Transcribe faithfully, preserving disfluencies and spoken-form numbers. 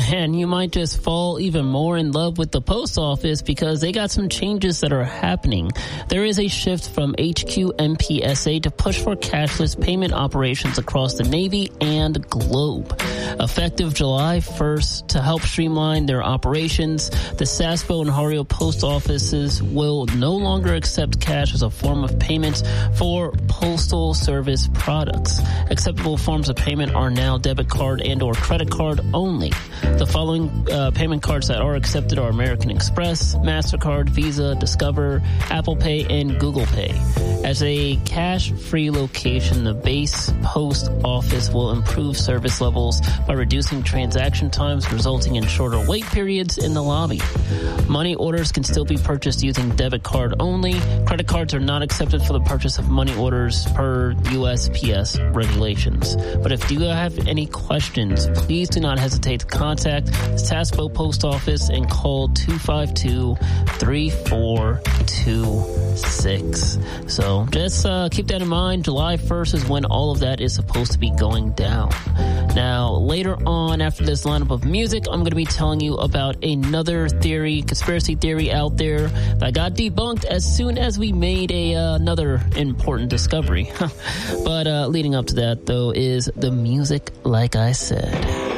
And you might just fall even more in love with the post office because they got some changes that are happening. There is a shift from H Q M P S A to push for cashless payment operations across the Navy and globe. Effective July first, to help streamline their operations, the Sasbo and Hario post offices will no longer accept cash as a form of payment for postal service products. Acceptable forms of payment are now debit card and or credit card only. The following uh, payment cards that are accepted are American Express, MasterCard, Visa, Discover, Apple Pay, and Google Pay. As a cash-free location, the base post office will improve service levels by reducing transaction times, resulting in shorter wait periods in the lobby. Money orders can still be purchased using debit card only. Credit cards are not accepted for the purchase of money orders per U S P S regulations. But if you have any questions, please do not hesitate to contact the Sasbo Post Office and call two five two, three four two six. So just uh, keep that in mind. July first is when all of that is supposed to be going down. Now, later on, after this lineup of music, I'm going to be telling you about another theory, conspiracy theory out there that got debunked as soon as we made a uh, another important discovery. But uh, leading up to that, though, is the music, like I said.